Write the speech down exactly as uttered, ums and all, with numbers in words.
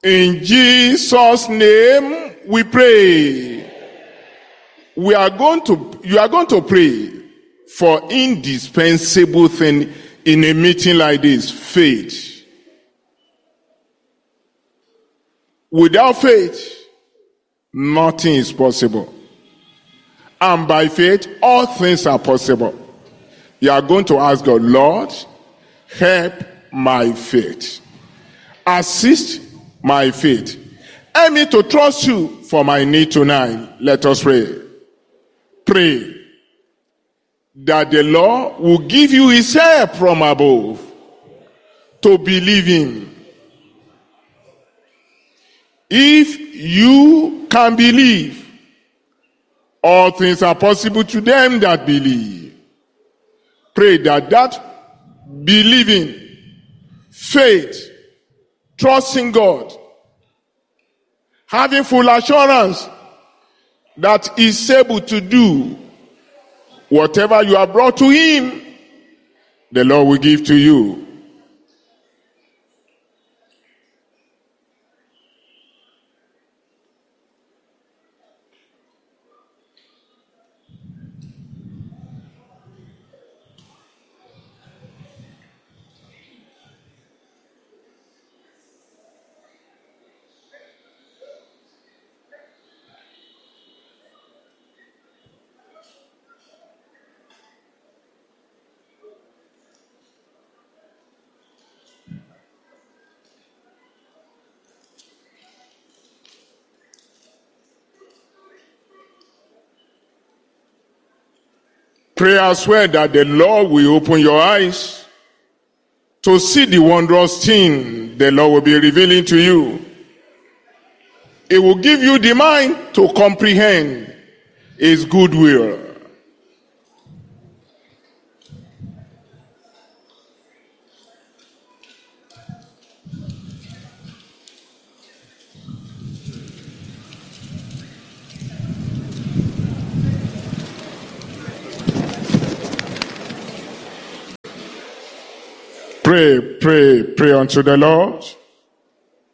In Jesus' name we pray. We are going to, you are going to pray for indispensable thing in a meeting like this, faith. Without faith, nothing is possible. And by faith, all things are possible. You are going to ask God, Lord, help my faith. Assist my faith. Help me to trust you for my need tonight. Let us pray. Pray that the Lord will give you his help from above to believe him. If you can believe, all things are possible to them that believe. Pray that that believing, faith, trusting God, having full assurance that he's able to do whatever you have brought to him, the Lord will give to you. Pray as well that the Lord will open your eyes to see the wondrous thing the Lord will be revealing to you. It will give you the mind to comprehend his goodwill. Pray, pray, pray unto the Lord.